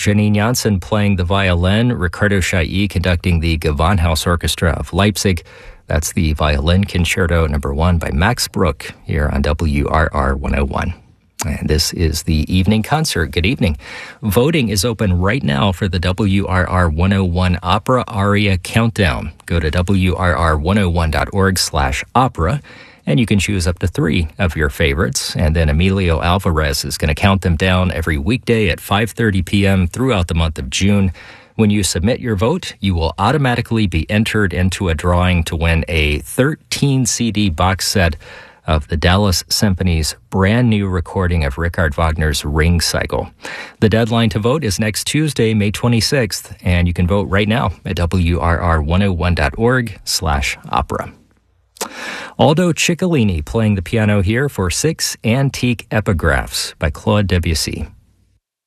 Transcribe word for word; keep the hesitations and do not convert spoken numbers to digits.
Janine Janssen playing the violin, Ricardo Chailly conducting the Gewandhaus Orchestra of Leipzig. That's the Violin Concerto number one by Max Bruch here on W R R one oh one. And this is the evening concert. Good evening. Voting is open right now for the W R R one oh one Opera Aria Countdown. Go to W R R one oh one dot org slash opera, and you can choose up to three of your favorites. And then Emilio Alvarez is going to count them down every weekday at five thirty p.m. throughout the month of June. When you submit your vote, you will automatically be entered into a drawing to win a thirteen C D box set of the Dallas Symphony's brand new recording of Richard Wagner's Ring Cycle. The deadline to vote is next Tuesday, May twenty-sixth, and you can vote right now at W R R one oh one dot org slash opera. Aldo Ciccolini playing the piano here for six antique epigraphs by Claude Debussy.